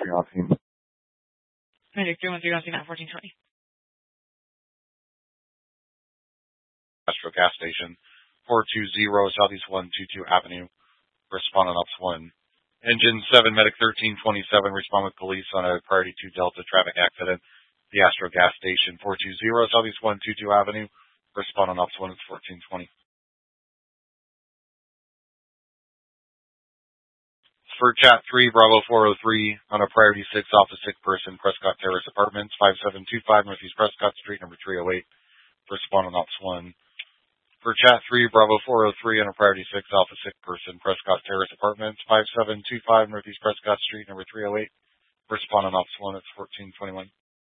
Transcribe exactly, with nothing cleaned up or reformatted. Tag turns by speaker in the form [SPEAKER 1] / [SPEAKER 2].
[SPEAKER 1] you're on scene.
[SPEAKER 2] Medic three one three on scene at fourteen twenty.
[SPEAKER 3] Astro gas station, four two zero Southeast one twenty-two Avenue. Respond on ops one. Engine seven, medic thirteen twenty-seven, respond with police on a priority two Delta traffic accident. The Astro gas station, four two zero Southeast one twenty-two Avenue. Respond on ops one, it's fourteen twenty. For chat three, Bravo four oh three, on a priority six off a sick person, Prescott Terrace Apartments, five seven two five Northeast Prescott Street, number three oh eight. Respond on ops one. For chat three, Bravo four oh three, on a priority six off a sick person, Prescott Terrace Apartments, five seven two five Northeast Prescott Street, number three oh eight. Respond on ops one, it's fourteen twenty-one.